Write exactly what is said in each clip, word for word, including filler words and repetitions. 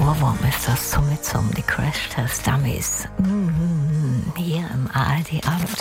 Ohrwurm ist das zum Mitsummen, die Crash-Test-Dummies. Mhm, hier im A R D-Abend.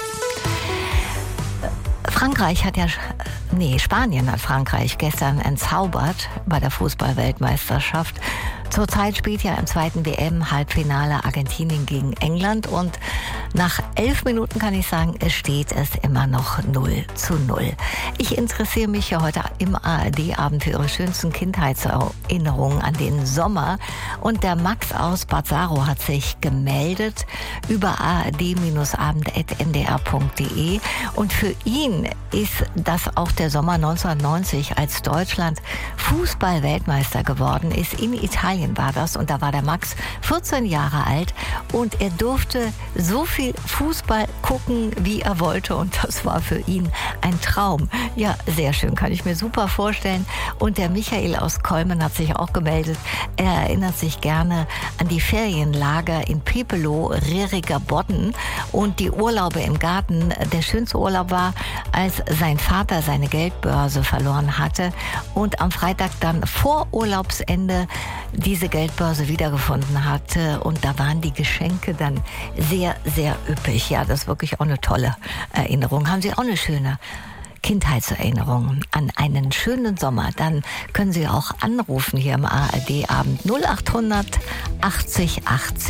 Frankreich hat ja, nee, Spanien hat Frankreich gestern entzaubert bei der Fußball-Weltmeisterschaft. Zurzeit spielt ja im zweiten W M-Halbfinale Argentinien gegen England und nach elf Minuten kann ich sagen, es steht es immer noch null zu null. Ich interessiere mich ja heute im A R D-Abend für Ihre schönsten Kindheitserinnerungen an den Sommer und der Max aus Bad Saro hat sich gemeldet über a r d abend punkt n d r punkt d e und für ihn ist das auch der Sommer neunzehnhundertneunzig, als Deutschland Fußball-Weltmeister geworden ist. In Italien war das und da war der Max vierzehn Jahre alt und er durfte so viel Fußball gucken, wie er wollte und das war für ihn ein Traum. Ja, sehr schön, kann ich mir super vorstellen. Und der Michael aus Kolmen hat sich auch gemeldet. Er erinnert sich gerne an die Ferienlager in Pepelo, Reriger Bodden und die Urlaube im Garten. Der schönste Urlaub war, als sein Vater seine Geldbörse verloren hatte und am Freitag dann vor Urlaubsende diese Geldbörse wiedergefunden hatte und da waren die Geschenke dann sehr, sehr üppig. Ja, das ist wirklich auch eine tolle Erinnerung. Haben Sie auch eine schöne Kindheitserinnerung an einen schönen Sommer? Dann können Sie auch anrufen hier im A R D-Abend null acht hundert achtzig achtzig.